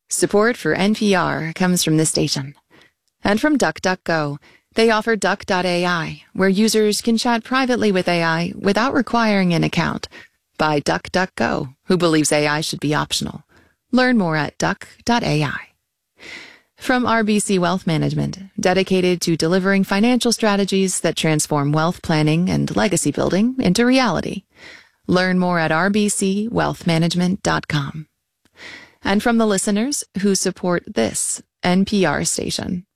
Support for NPR comes from this station. And from DuckDuckGo. They offer Duck.ai, where users can chat privately with AI without requiring an account. By DuckDuckGo, who believes AI should be optional. Learn more at Duck.ai. From RBC Wealth Management, dedicated to delivering financial strategies that transform wealth planning and legacy building into reality. Learn more at rbcwealthmanagement.com. And from the listeners who support this NPR station.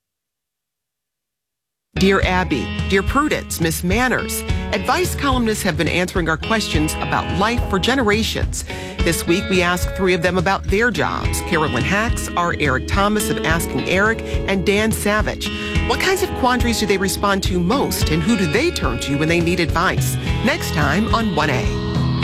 Dear Abby, Dear Prudence, Miss Manners, advice columnists have been answering our questions about life for generations. This week, we asked three of them about their jobs. Carolyn Hacks, R. Eric Thomas of Asking Eric, and Dan Savage. What kinds of quandaries do they respond to most, and who do they turn to when they need advice? Next time on 1A.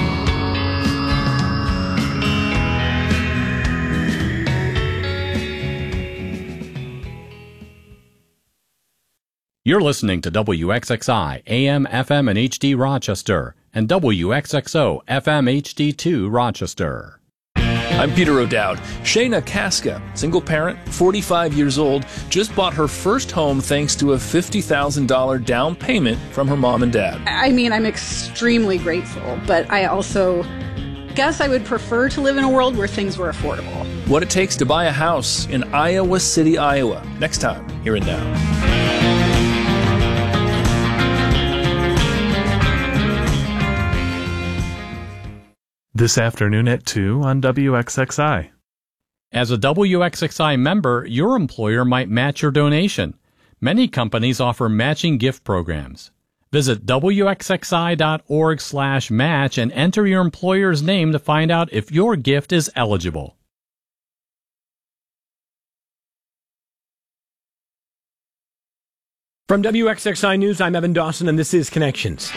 You're listening to WXXI AM, FM, and HD Rochester and WXXO FM HD2 Rochester. I'm Peter O'Dowd. Shayna Casca, single parent, 45 years old, just bought her first home thanks to a $50,000 down payment from her mom and dad. I mean, I'm extremely grateful, but I also guess I would prefer to live in a world where things were affordable. What it takes to buy a house in Iowa City, Iowa. Next time, here and now. This afternoon at 2 on WXXI. As a WXXI member, your employer might match your donation. Many companies offer matching gift programs. Visit WXXI.org/match and enter your employer's name to find out if your gift is eligible. From WXXI News, I'm Evan Dawson, and this is Connections.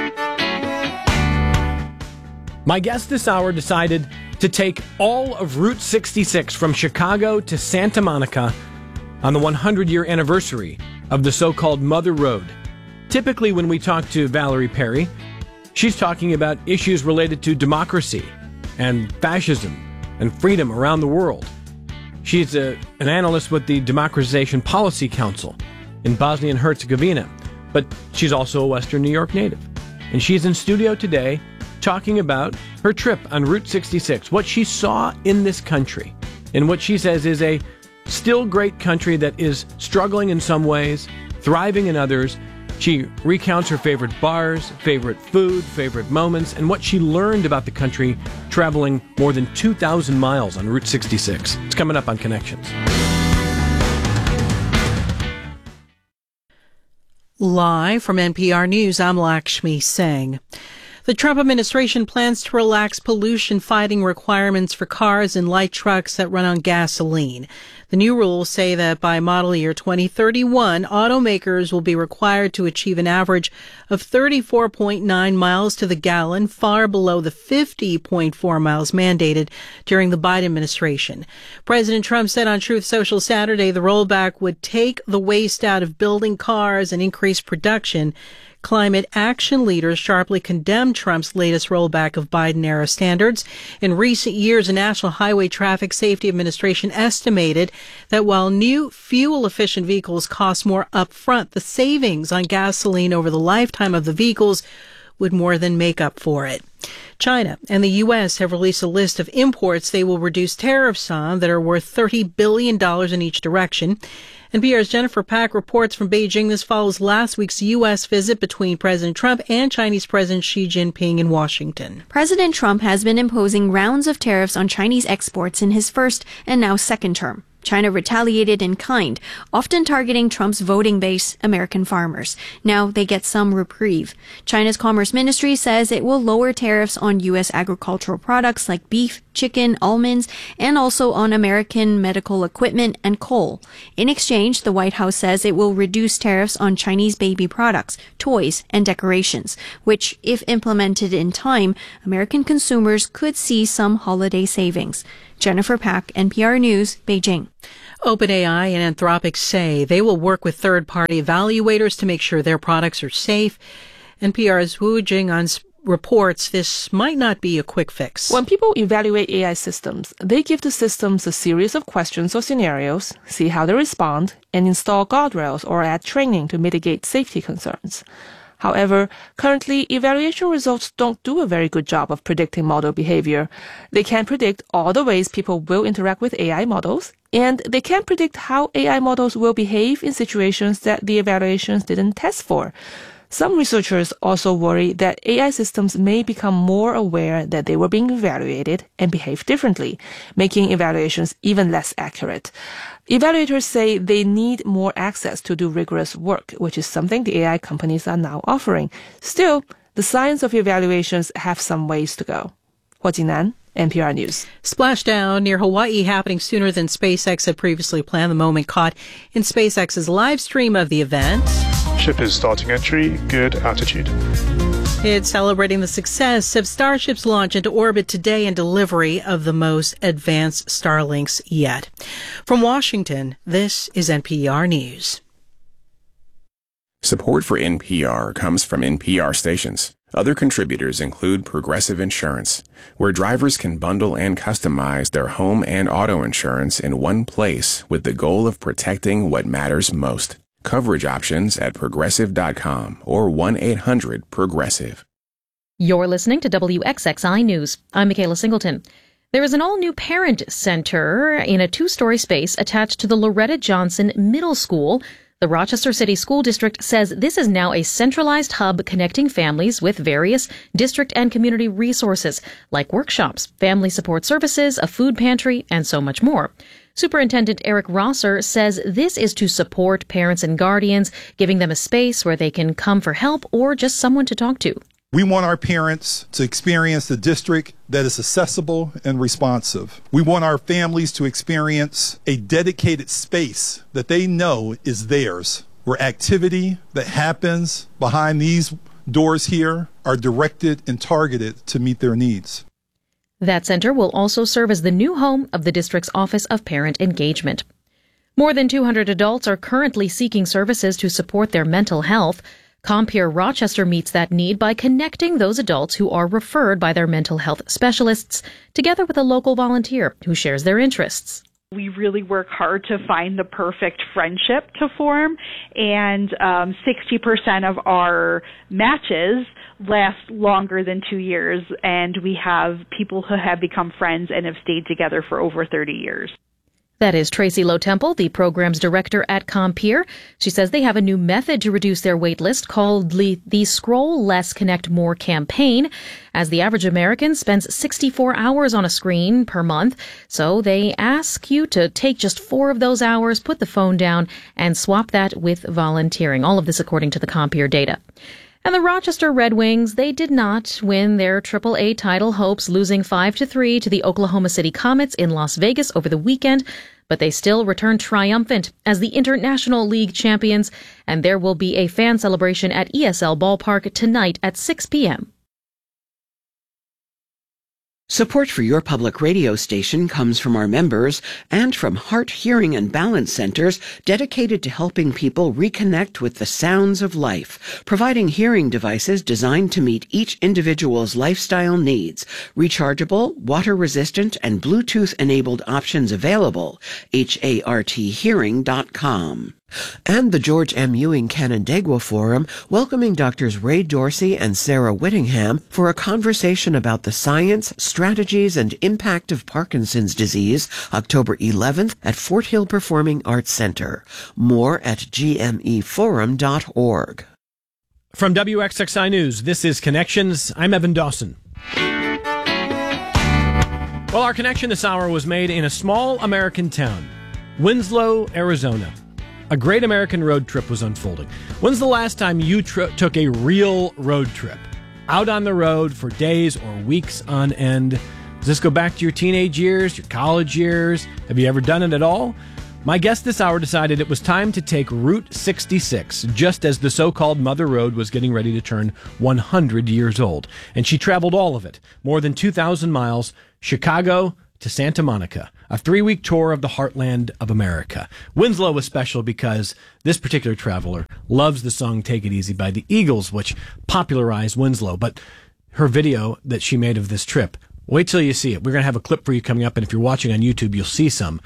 My guest this hour decided to take all of Route 66 from Chicago to Santa Monica on the 100-year anniversary of the so-called Mother Road. Typically, when we talk to Valerie Perry, she's talking about issues related to democracy and fascism and freedom around the world. She's an analyst with the Democratization Policy Council in Bosnia and Herzegovina, but she's also a Western New York native. And she's in studio today talking about her trip on Route 66, what she saw in this country, and what she says is a still great country that is struggling in some ways, thriving in others. She recounts her favorite bars, favorite food, favorite moments, and what she learned about the country traveling more than 2,000 miles on Route 66. It's coming up on Connections. Live from NPR News, I'm Lakshmi Singh. The Trump administration plans to relax pollution-fighting requirements for cars and light trucks that run on gasoline. The new rules say that by model year 2031, automakers will be required to achieve an average of 34.9 miles to the gallon, far below the 50.4 miles mandated during the Biden administration. President Trump said on Truth Social Saturday the rollback would take the waste out of building cars and increase production. Climate action leaders sharply condemned Trump's latest rollback of Biden-era standards. In recent years, the National Highway Traffic Safety Administration estimated that while new fuel-efficient vehicles cost more upfront, the savings on gasoline over the lifetime of the vehicles would more than make up for it. China and the U.S. have released a list of imports they will reduce tariffs on that are worth $30 billion in each direction. NPR's Jennifer Pack reports from Beijing. This follows last week's U.S. visit between President Trump and Chinese President Xi Jinping in Washington. President Trump has been imposing rounds of tariffs on Chinese exports in his first and now second term. China retaliated in kind, often targeting Trump's voting base, American farmers. Now they get some reprieve. China's Commerce Ministry says it will lower tariffs on U.S. agricultural products like beef, chicken, almonds, and also on American medical equipment and coal. In exchange, the White House says it will reduce tariffs on Chinese baby products, toys, and decorations, which, if implemented in time, American consumers could see some holiday savings. Jennifer Pack, NPR News, Beijing. OpenAI and Anthropic say they will work with third-party evaluators to make sure their products are safe. NPR's Wu Jing reports this might not be a quick fix. When people evaluate AI systems, they give the systems a series of questions or scenarios, see how they respond, and install guardrails or add training to mitigate safety concerns. However, currently, evaluation results don't do a very good job of predicting model behavior. They can't predict all the ways people will interact with AI models, and they can't predict how AI models will behave in situations that the evaluations didn't test for. Some researchers also worry that AI systems may become more aware that they were being evaluated and behave differently, making evaluations even less accurate. Evaluators say they need more access to do rigorous work, which is something the AI companies are now offering. Still, the science of evaluations have some ways to go. Hua Jingnan, NPR News. Splashdown near Hawaii happening sooner than SpaceX had previously planned. The moment caught in SpaceX's live stream of the event. Ship is starting entry, good altitude. It's celebrating the success of Starship's launch into orbit today and delivery of the most advanced Starlinks yet. From Washington, this is NPR News. Support for NPR comes from NPR stations. Other contributors include Progressive Insurance, where drivers can bundle and customize their home and auto insurance in one place with the goal of protecting what matters most. Coverage options at Progressive.com or 1-800-PROGRESSIVE. You're listening to WXXI News. I'm Michaela Singleton. There is an all-new parent center in a 2-story space attached to the Loretta Johnson Middle School. The Rochester City School District says this is now a centralized hub connecting families with various district and community resources like workshops, family support services, a food pantry, and so much more. Superintendent Eric Rosser says this is to support parents and guardians, giving them a space where they can come for help or just someone to talk to. We want our parents to experience the district that is accessible and responsive. We want our families to experience a dedicated space that they know is theirs, where activity that happens behind these doors here are directed and targeted to meet their needs. That center will also serve as the new home of the district's Office of Parent Engagement. More than 200 adults are currently seeking services to support their mental health. Compeer Rochester meets that need by connecting those adults who are referred by their mental health specialists together with a local volunteer who shares their interests. We really work hard to find the perfect friendship to form, and 60% of our matches last longer than 2 years, and we have people who have become friends and have stayed together for over 30 years. That is Tracy Lowe Temple, the program's director at Compeer. She says they have a new method to reduce their wait list called the Scroll Less Connect More campaign, as the average American spends 64 hours on a screen per month. So they ask you to take just 4 of those hours, put the phone down, and swap that with volunteering. All of this according to the Compeer data. And the Rochester Red Wings, they did not win their AAA title hopes, losing 5-3 to the Oklahoma City Comets in Las Vegas over the weekend, but they still returned triumphant as the International League champions, and there will be a fan celebration at ESL Ballpark tonight at 6 p.m. Support for your public radio station comes from our members and from Heart, Hearing, and Balance Centers dedicated to helping people reconnect with the sounds of life, providing hearing devices designed to meet each individual's lifestyle needs. Rechargeable, water-resistant, and Bluetooth-enabled options available. HARThearing.com. And the George M. Ewing Canandaigua Forum, welcoming Drs. Ray Dorsey and Sarah Whittingham for a conversation about the science, strategies, and impact of Parkinson's disease, October 11th at Fort Hill Performing Arts Center. More at gmeforum.org. From WXXI News, this is Connections. I'm Evan Dawson. Well, our connection this hour was made in a small American town, Winslow, Arizona. A great American road trip was unfolding. When's the last time you took a real road trip? Out on the road for days or weeks on end? Does this go back to your teenage years, your college years? Have you ever done it at all? My guest this hour decided it was time to take Route 66, just as the so-called Mother Road was getting ready to turn 100 years old. And she traveled all of it, more than 2,000 miles, Chicago to Santa Monica, a 3-week tour of the heartland of America. Winslow was special because this particular traveler loves the song Take It Easy by the Eagles, which popularized Winslow. But her video that she made of this trip. Wait till you see it. We're going to have a clip for you coming up, and if you're watching on YouTube, you'll see some.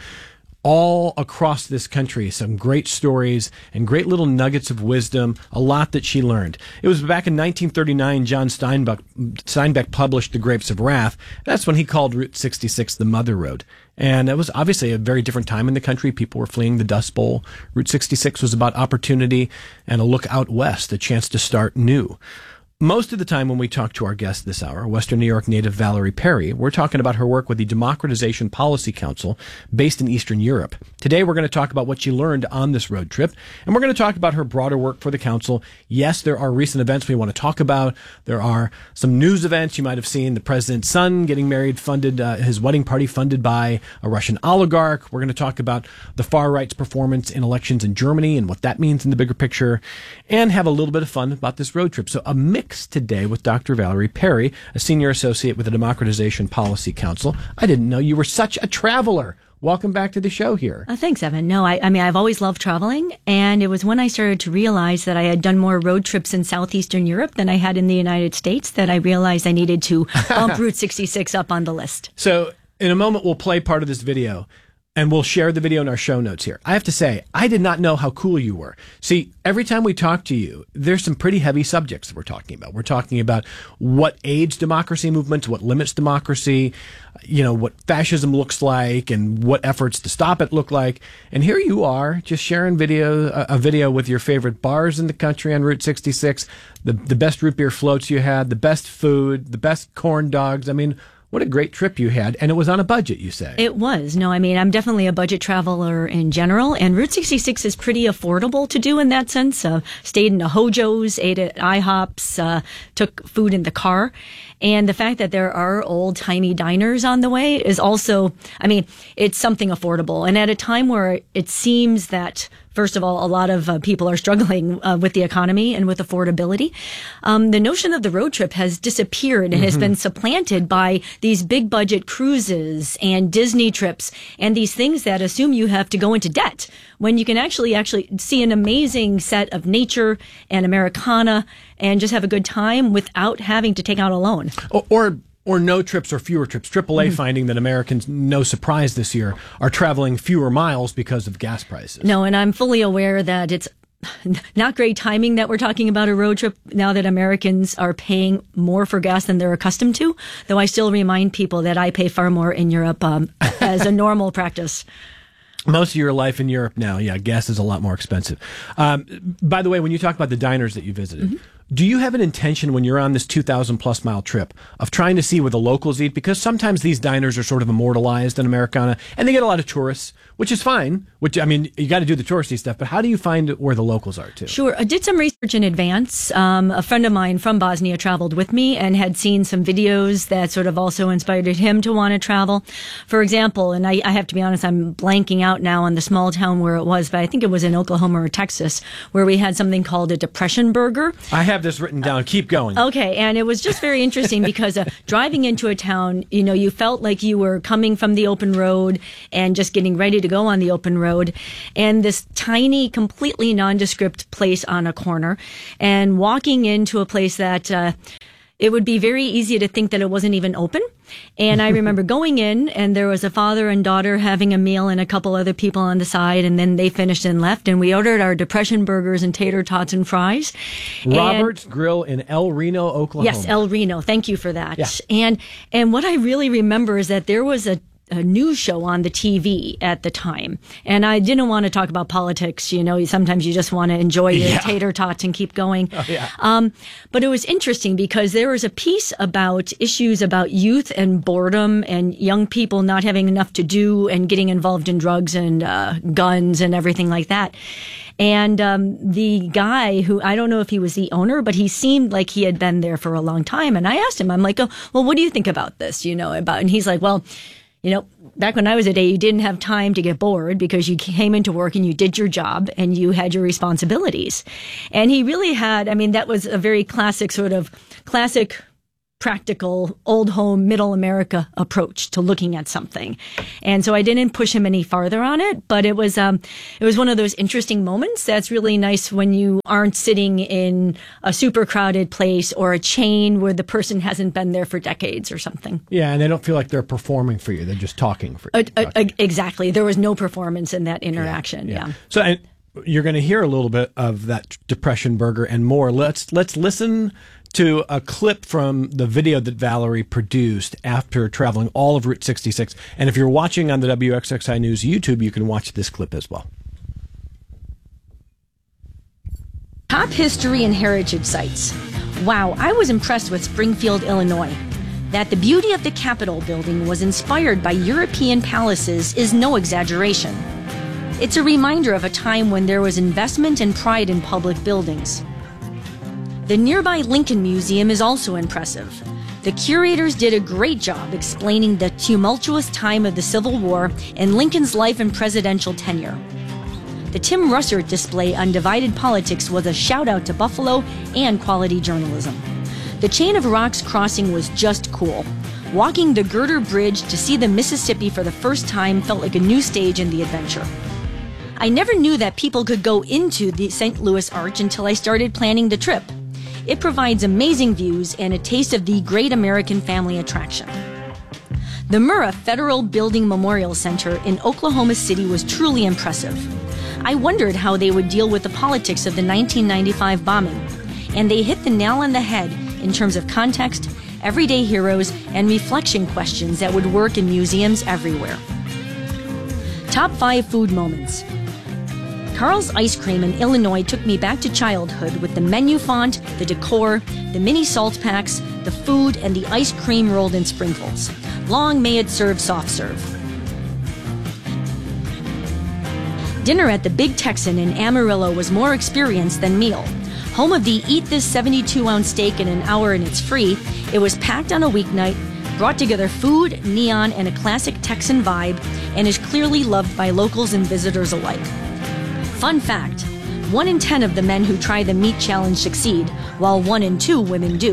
All across this country, some great stories and great little nuggets of wisdom, a lot that she learned. It was back in 1939, John Steinbeck published The Grapes of Wrath. That's when he called Route 66 the Mother Road. And it was obviously a very different time in the country. People were fleeing the Dust Bowl. Route 66 was about opportunity and a look out west, a chance to start new. Most of the time when we talk to our guest this hour, Western New York native Valerie Perry, we're talking about her work with the Democratization Policy Council based in Eastern Europe. Today we're going to talk about what she learned on this road trip, and we're going to talk about her broader work for the council. Yes, there are recent events we want to talk about. There are some news events. You might have seen the president's son getting married, his wedding party funded by a Russian oligarch. We're going to talk about the far right's performance in elections in Germany and what that means in the bigger picture, and have a little bit of fun about this road trip. So a mix today with Dr. Valerie Perry, a senior associate with the Democratization Policy Council. I didn't know you were such a traveler. Welcome back to the show here. Thanks, Evan. No, I mean, I've always loved traveling, and it was when I started to realize that I had done more road trips in Southeastern Europe than I had in the United States that I realized I needed to bump Route 66 up on the list. So in a moment, we'll play part of this video, and we'll share the video in our show notes here. I have to say, I did not know how cool you were. See, every time we talk to you, there's some pretty heavy subjects that we're talking about. We're talking about what aids democracy movements, what limits democracy, what fascism looks like, and what efforts to stop it look like. And here you are, just sharing a video with your favorite bars in the country on Route 66, the best root beer floats you had, the best food, the best corn dogs. I mean, what a great trip you had, and it was on a budget, you say. It was. No, I mean, I'm definitely a budget traveler in general, and Route 66 is pretty affordable to do in that sense. Stayed in a Hojo's, ate at IHOPs, took food in the car. And the fact that there are old-timey diners on the way is also, I mean, it's something affordable. And at a time where it seems that, first of all, a lot of people are struggling with the economy and with affordability, the notion of the road trip has disappeared and has been supplanted by these big-budget cruises and Disney trips and these things that assume you have to go into debt when you can actually see an amazing set of nature and Americana and just have a good time without having to take out a loan. Or no trips or fewer trips. AAA finding that Americans, no surprise this year, are traveling fewer miles because of gas prices. No, and I'm fully aware that it's not great timing that we're talking about a road trip now that Americans are paying more for gas than they're accustomed to, though I still remind people that I pay far more in Europe as a normal practice. Most of your life in Europe now, yeah, gas is a lot more expensive. By the way, when you talk about the diners that you visited, do you have an intention when you're on this 2,000-plus mile trip of trying to see where the locals eat? Because sometimes these diners are sort of immortalized in Americana, and they get a lot of tourists, which is fine. I mean, you got to do the touristy stuff, but how do you find where the locals are, too? Sure. I did some research in advance. A friend of mine from Bosnia traveled with me and had seen some videos that sort of also inspired him to want to travel. For example, and I have to be honest, I'm blanking out now on the small town where it was, but I think it was in Oklahoma or Texas, where we had something called a depression burger. I have this written down. Keep going. Okay. And it was just very interesting because driving into a town, you felt like you were coming from the open road and just getting ready to go on the open road. And this tiny, completely nondescript place on a corner and walking into a place that it would be very easy to think that it wasn't even open. And I remember going in, and there was a father and daughter having a meal and a couple other people on the side, and then they finished and left, and we ordered our depression burgers and tater tots and fries. Robert's Grill in El Reno, Oklahoma. Yes, El Reno. Thank you for that. Yeah. And what I really remember is that there was a news show on the TV at the time. And I didn't want to talk about politics. Sometimes you just want to enjoy your tater tots and keep going. Oh, yeah. But it was interesting because there was a piece about issues about youth and boredom and young people not having enough to do and getting involved in drugs and guns and everything like that. And the guy who, I don't know if he was the owner, but he seemed like he had been there for a long time. And I asked him, I'm like, well, what do you think about this? And he's like, well, back when I was a day, you didn't have time to get bored because you came into work and you did your job and you had your responsibilities. And he really had, that was a very classic practical, old home, middle America approach to looking at something. And so I didn't push him any farther on it, but it was one of those interesting moments that's really nice when you aren't sitting in a super crowded place or a chain where the person hasn't been there for decades or something. Yeah, and they don't feel like they're performing for you. They're just talking for you. Exactly. There was no performance in that interaction. Yeah. So you're going to hear a little bit of that Depression Burger and more. Let's listen to a clip from the video that Valerie produced after traveling all of Route 66. And if you're watching on the WXXI News YouTube, you can watch this clip as well. Top history and heritage sites. Wow, I was impressed with Springfield, Illinois. That the beauty of the Capitol building was inspired by European palaces is no exaggeration. It's a reminder of a time when there was investment and pride in public buildings. The nearby Lincoln Museum is also impressive. The curators did a great job explaining the tumultuous time of the Civil War and Lincoln's life and presidential tenure. The Tim Russert display on divided politics was a shout-out to Buffalo and quality journalism. The Chain of Rocks crossing was just cool. Walking the Girder Bridge to see the Mississippi for the first time felt like a new stage in the adventure. I never knew that people could go into the St. Louis Arch until I started planning the trip. It provides amazing views and a taste of the great American family attraction. The Murrah Federal Building Memorial Center in Oklahoma City was truly impressive. I wondered how they would deal with the politics of the 1995 bombing, and they hit the nail on the head in terms of context, everyday heroes, and reflection questions that would work in museums everywhere. Top 5 food moments. Carl's Ice Cream in Illinois took me back to childhood with the menu font, the decor, the mini salt packs, the food, and the ice cream rolled in sprinkles. Long may it serve soft serve. Dinner at the Big Texan in Amarillo was more experience than meal. Home of the Eat This 72-ounce steak in an hour and it's free, it was packed on a weeknight, brought together food, neon, and a classic Texan vibe, and is clearly loved by locals and visitors alike. Fun fact, 1 in 10 of the men who try the meat challenge succeed, while 1 in 2 women do.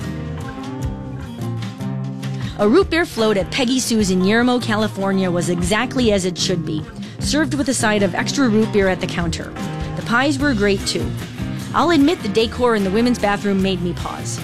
A root beer float at Peggy Sue's in Yermo, California was exactly as it should be, served with a side of extra root beer at the counter. The pies were great too. I'll admit the decor in the women's bathroom made me pause.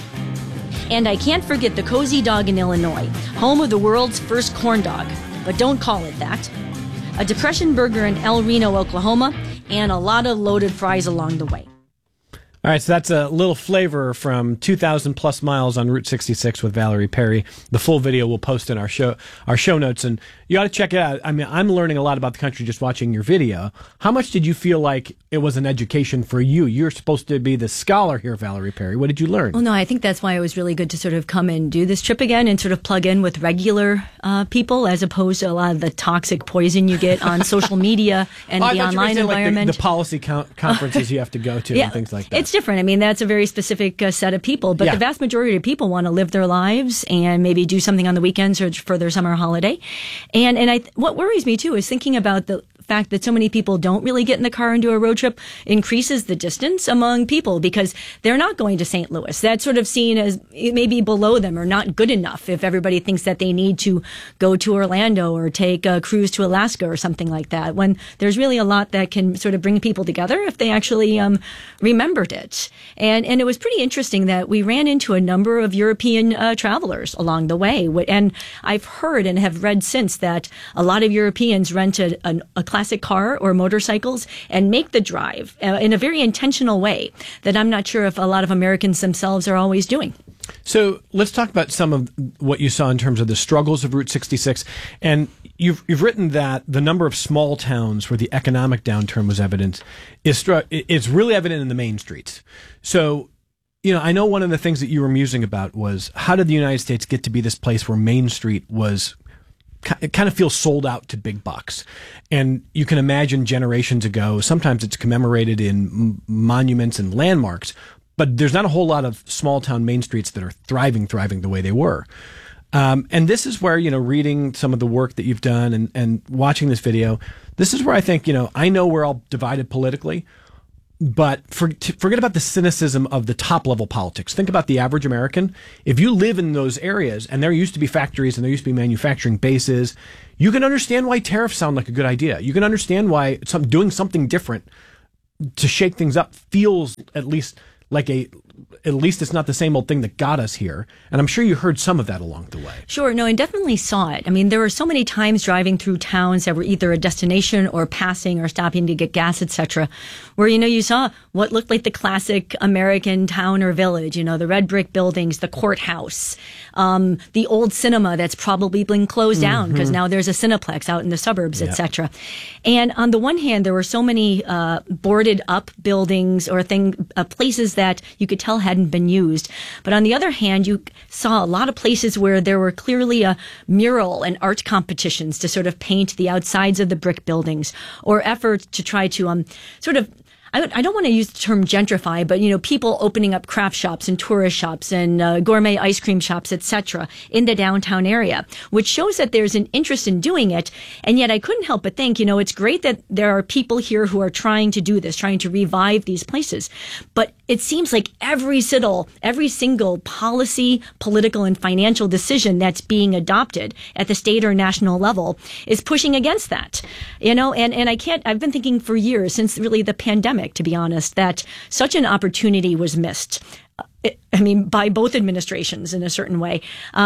And I can't forget the Cozy Dog in Illinois, home of the world's first corn dog, but don't call it that. A Depression Burger in El Reno, Oklahoma, and a lot of loaded fries along the way. All right, so that's a little flavor from 2,000 plus miles on Route 66 with Valerie Perry. The full video we'll post in our show notes, and you ought to check it out. I mean, I'm learning a lot about the country just watching your video. How much did you feel like it was an education for you? You're supposed to be the scholar here, Valerie Perry. What did you learn? Well, no, I think that's why it was really good to sort of come and do this trip again and sort of plug in with regular people as opposed to a lot of the toxic poison you get on social media and the online environment. Like the policy conferences you have to go to and things like that. It's different. I mean, that's a very specific set of people, but the vast majority of people want to live their lives and maybe do something on the weekends or for their summer holiday. And what worries me too is thinking about the fact that so many people don't really get in the car and do a road trip increases the distance among people because they're not going to St. Louis. That's sort of seen as maybe below them or not good enough if everybody thinks that they need to go to Orlando or take a cruise to Alaska or something like that, when there's really a lot that can sort of bring people together if they actually remembered it. And it was pretty interesting that we ran into a number of European travelers along the way. And I've heard and have read since that a lot of Europeans rent a classic car or motorcycles and make the drive in a very intentional way that I'm not sure if a lot of Americans themselves are always doing. So let's talk about some of what you saw in terms of the struggles of Route 66. And you've written that the number of small towns where the economic downturn was evident it's really evident in the main streets. So, I know one of the things that you were musing about was how did the United States get to be this place where Main Street it kind of feels sold out to big bucks. And you can imagine generations ago, sometimes it's commemorated in monuments and landmarks, but there's not a whole lot of small town main streets that are thriving the way they were. And this is where, reading some of the work that you've done and watching this video, this is where I think, I know we're all divided politically, But forget about the cynicism of the top level politics. Think about the average American. If you live in those areas and there used to be factories and there used to be manufacturing bases, you can understand why tariffs sound like a good idea. You can understand why doing something different to shake things up feels at least it's not the same old thing that got us here. And I'm sure you heard some of that along the way. Sure. No, and definitely saw it. I mean, there were so many times driving through towns that were either a destination or passing or stopping to get gas, etc., where, you saw what looked like the classic American town or village, the red brick buildings, the courthouse, the old cinema that's probably been closed down because now there's a Cineplex out in the suburbs, etc. And on the one hand, there were so many boarded up buildings or places that you could tell hadn't been used. But on the other hand, you saw a lot of places where there were clearly a mural and art competitions to sort of paint the outsides of the brick buildings, or efforts to try to I don't want to use the term gentrify, but, people opening up craft shops and tourist shops and gourmet ice cream shops, etc., in the downtown area, which shows that there's an interest in doing it. And yet I couldn't help but think, it's great that there are people here who are trying to do this, trying to revive these places. But it seems like every single policy, political, and financial decision that's being adopted at the state or national level is pushing against that. And I've been thinking for years, since really the pandemic, to be honest, that such an opportunity was missed. By both administrations in a certain way.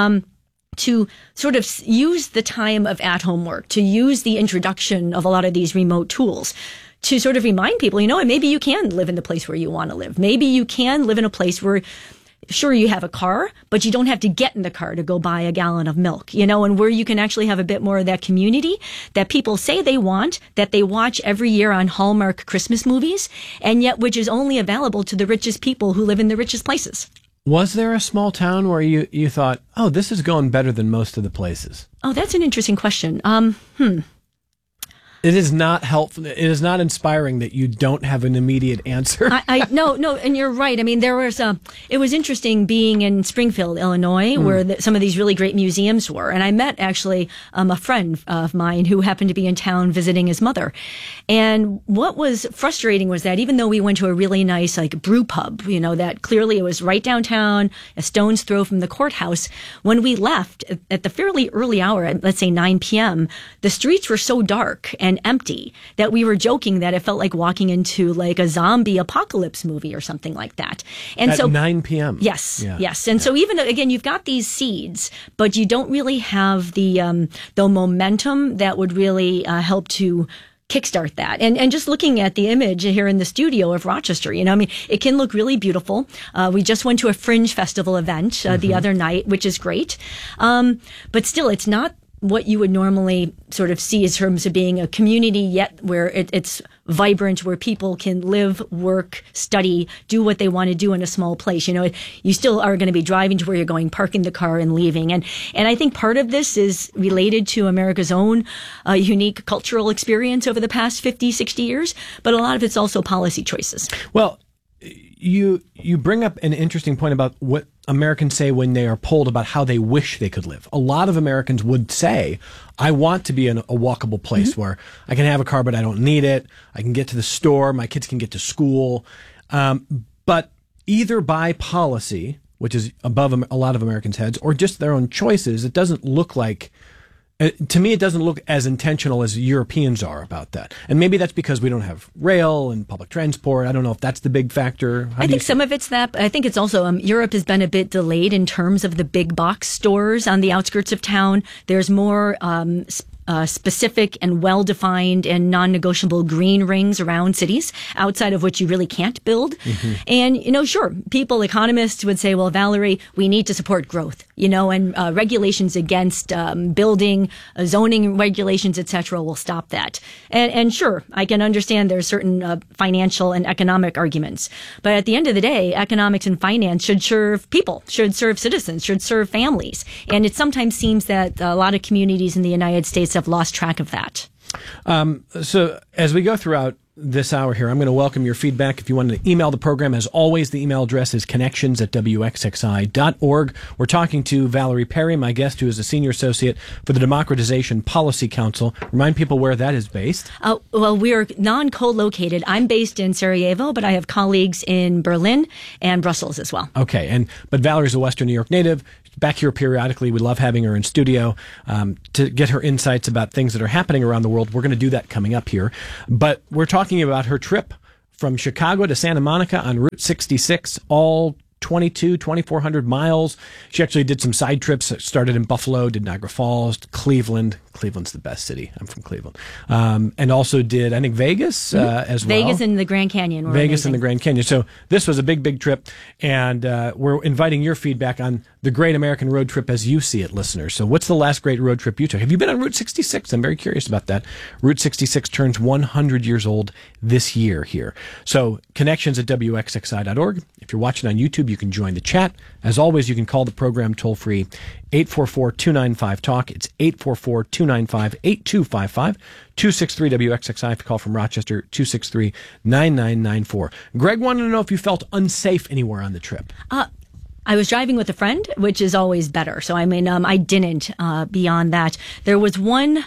To sort of use the time of at-home work, to use the introduction of a lot of these remote tools, to sort of remind people, maybe you can live in the place where you want to live. Maybe you can live in a place where, sure, you have a car, but you don't have to get in the car to go buy a gallon of milk, and where you can actually have a bit more of that community that people say they want, that they watch every year on Hallmark Christmas movies, and yet which is only available to the richest people who live in the richest places. Was there a small town where you thought, oh, this is going better than most of the places? Oh, that's an interesting question. It is not helpful. It is not inspiring that you don't have an immediate answer. No, and you're right. There was it was interesting being in Springfield, Illinois, where some of these really great museums were. And I met actually a friend of mine who happened to be in town visiting his mother. And what was frustrating was that even though we went to a really nice brew pub, that clearly it was right downtown, a stone's throw from the courthouse, when we left at the fairly early hour, at let's say 9 p.m., the streets were so dark and empty that we were joking that it felt like walking into a zombie apocalypse movie or something like that. And at 9 p.m. Yes. And so even again, you've got these seeds, but you don't really have the momentum that would really help to kickstart that. And just looking at the image here in the studio of Rochester, it can look really beautiful. We just went to a Fringe Festival event the other night, which is great. But still, it's not what you would normally sort of see in terms of being a community, yet where it's vibrant, where people can live, work, study, do what they want to do in a small place. You still are going to be driving to where you're going, parking the car and leaving. And I think part of this is related to America's own unique cultural experience over the past 50, 60 years, but a lot of it's also policy choices. Well, you bring up an interesting point about what Americans say when they are polled about how they wish they could live. A lot of Americans would say, I want to be in a walkable place where I can have a car, but I don't need it. I can get to the store. My kids can get to school. But either by policy, which is above a lot of Americans' heads, or just their own choices, it doesn't look like, to me, it doesn't look as intentional as Europeans are about that. And maybe that's because we don't have rail and public transport. I don't know if that's the big factor. I think some of it's that, but I think it's also Europe has been a bit delayed in terms of the big box stores on the outskirts of town. There's more specific and well-defined and non-negotiable green rings around cities, outside of which you really can't build. And, sure, economists would say, well, Valerie, we need to support growth, and regulations against building, zoning regulations, etc., will stop that. And sure, I can understand there are certain financial and economic arguments. But at the end of the day, economics and finance should serve people, should serve citizens, should serve families. And it sometimes seems that a lot of communities in the United States have lost track of that. So as we go throughout this hour here. I'm going to welcome your feedback. If you want to email the program, as always, the email address is connections@wxxi.org. We're talking to Valerie Perry, my guest, who is a senior associate for the Democratization Policy Council. Remind people where that is based. Well, we are non-co-located. I'm based in Sarajevo, but I have colleagues in Berlin and Brussels as well. Okay, but Valerie's a Western New York native. Back here periodically. We love having her in studio to get her insights about things that are happening around the world. We're going to do that coming up here. But we're talking about her trip from Chicago to Santa Monica on Route 66, all 2,400 miles. She actually did some side trips. Started in Buffalo, did Niagara Falls, Cleveland. Cleveland's the best city. I'm from Cleveland. And also did, I think, Vegas as well. Vegas and the Grand Canyon. Vegas and the Grand Canyon. So this was a big, big trip. And we're inviting your feedback on the great American road trip as you see it, listeners. So what's the last great road trip you took? Have you been on Route 66? I'm very curious about that. Route 66 turns 100 years old this year here. So connections@wxxi.org. If you're watching on YouTube, you can join the chat. As always, you can call the program toll-free 844-295-TALK. It's 844-295-8255. 263-WXXI. If you call from Rochester, 263-9994. Greg wanted to know if you felt unsafe anywhere on the trip. I was driving with a friend, which is always better. So, I mean, I didn't beyond that. There was one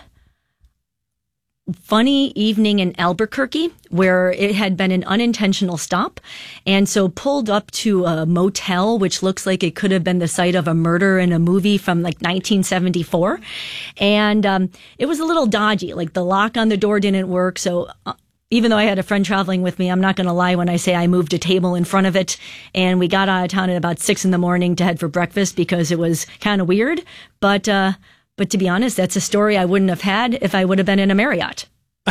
funny evening in Albuquerque where it had been an unintentional stop, and so pulled up to a motel which looks like it could have been the site of a murder in a movie from like 1974, and it was a little dodgy. Like the lock on the door didn't work, so even though I had a friend traveling with me, I'm not going to lie when I say I moved a table in front of it, and we got out of town at about 6 a.m. to head for breakfast because it was kind of weird, but to be honest, that's a story I wouldn't have had if I would have been in a Marriott.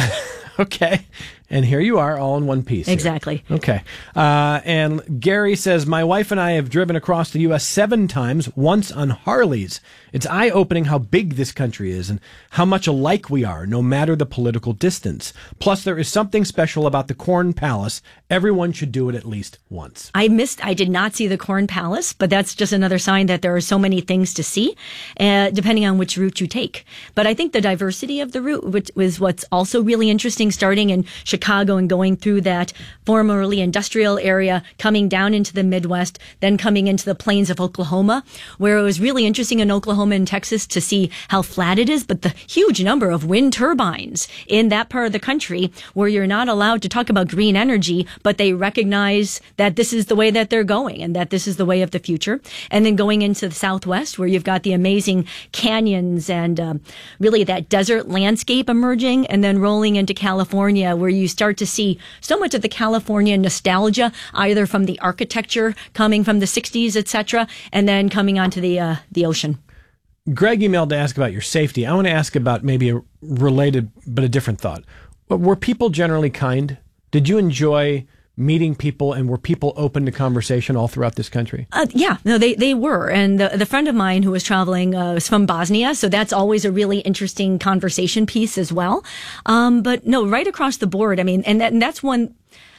Okay. And here you are, all in one piece. Exactly. Here. Okay. And Gary says, my wife and I have driven across the U.S. 7 times, once on Harleys. It's eye-opening how big this country is and how much alike we are, no matter the political distance. Plus, there is something special about the Corn Palace. Everyone should do it at least once. I did not see the Corn Palace, but that's just another sign that there are so many things to see, depending on which route you take. But I think the diversity of the route was what's also really interesting, starting in Chicago and going through that formerly industrial area, coming down into the Midwest, then coming into the plains of Oklahoma, where it was really interesting in Oklahoma and Texas to see how flat it is, but the huge number of wind turbines in that part of the country where you're not allowed to talk about green energy, but they recognize that this is the way that they're going and that this is the way of the future. And then going into the Southwest where you've got the amazing canyons and really that desert landscape emerging, and then rolling into California where you start to see so much of the California nostalgia, either from the architecture coming from the 60s, etc., and then coming onto the ocean. Greg emailed to ask about your safety. I want to ask about maybe a related but a different thought. Were people generally kind? Did you enjoy meeting people, and were people open to conversation all throughout this country? Yeah, no, they were. And the friend of mine who was traveling was from Bosnia, so that's always a really interesting conversation piece as well. But no, right across the board, I mean, and that's one.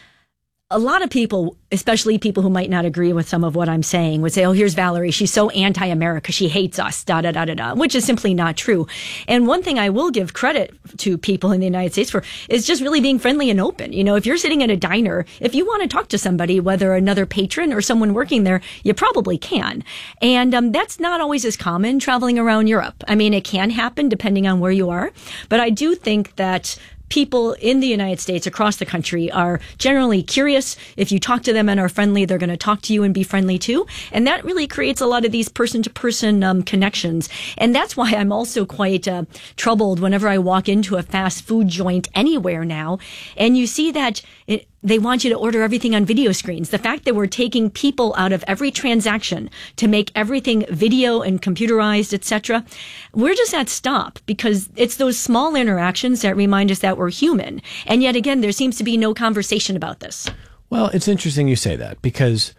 A lot of people, especially people who might not agree with some of what I'm saying, would say, oh, here's Valerie. She's so anti-America. She hates us, which is simply not true. And one thing I will give credit to people in the United States for is just really being friendly and open. You know, if you're sitting at a diner, if you want to talk to somebody, whether another patron or someone working there, you probably can. And that's not always as common traveling around Europe. I mean, it can happen depending on where you are. But I do think that people in the United States across the country are generally curious. If you talk to them and are friendly, they're going to talk to you and be friendly too. And that really creates a lot of these person-to-person connections. And that's why I'm also quite troubled whenever I walk into a fast food joint anywhere now, and you see that they want you to order everything on video screens. The fact that we're taking people out of every transaction to make everything video and computerized, etc., we're just at stop, because it's those small interactions that remind us that we're human. And yet again, there seems to be no conversation about this. Well, it's interesting you say that, because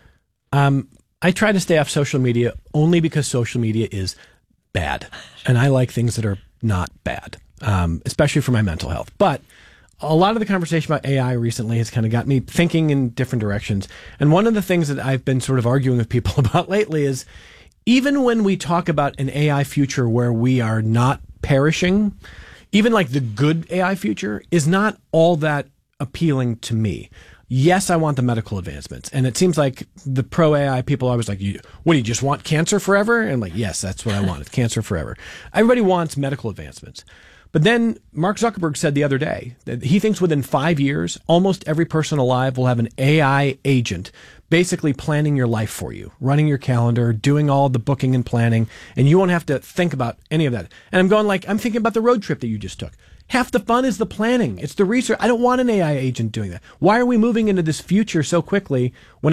I try to stay off social media only because social media is bad. And I like things that are not bad, especially for my mental health. But a lot of the conversation about AI recently has kind of got me thinking in different directions. And one of the things that I've been sort of arguing with people about lately is, even when we talk about an AI future where we are not perishing, even like the good AI future is not all that appealing to me. Yes, I want the medical advancements. And it seems like the pro-AI people are always like, what, do you just want cancer forever? And I'm like, yes, that's what I want. It's cancer forever. Everybody wants medical advancements. But then Mark Zuckerberg said the other day that he thinks within 5 years, almost every person alive will have an AI agent basically planning your life for you, running your calendar, doing all the booking and planning, and you won't have to think about any of that. And I'm thinking about the road trip that you just took. Half the fun is the planning. It's the research. I don't want an AI agent doing that. Why are we moving into this future so quickly when